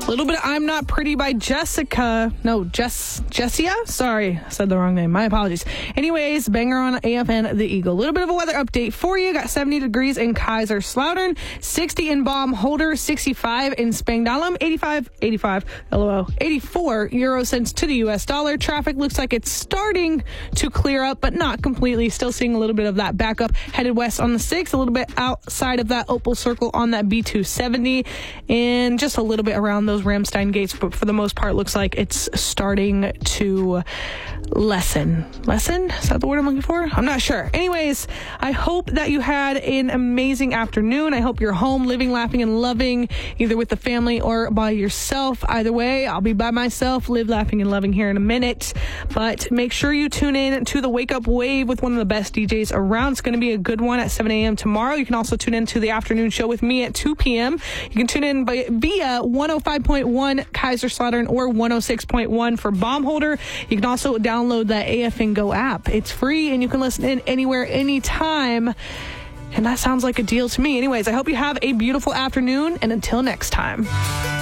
A little bit of I'm Not Pretty by Jessia. Sorry, I said the wrong name. My apologies. Anyways, banger on AFN The Eagle. A little bit of a weather update for you. Got 70 degrees in Kaiserslautern, 60 in Baumholder, 65 in Spangdahlem, 84 euro cents to the U.S. dollar. Traffic looks like it's starting to clear up, but not completely. Still seeing a little bit of that backup. Headed west on the 6, a little bit outside of that Opal Circle on that B270, and just a little bit around those Ramstein gates, but for the most part, looks like it's starting to lessen. Is that the word I'm looking for? I'm not sure. Anyways, I hope that you had an amazing afternoon. I hope you're home, living, laughing, and loving, either with the family or by yourself. Either way, I'll be by myself, live, laughing, and loving here in a minute. But make sure you tune in to the Wake Up Wave with one of the best DJs around. It's going to be a good one at 7 a.m. tomorrow. You can also tune in to the afternoon show with me at 2 p.m. You can tune in via 105.1 Kaiserslautern or 106.1 for Baumholder. You can also download the AFN Go app. It's free and you can listen in anywhere, anytime. And that sounds like a deal to me. Anyways, I hope you have a beautiful afternoon, and until next time.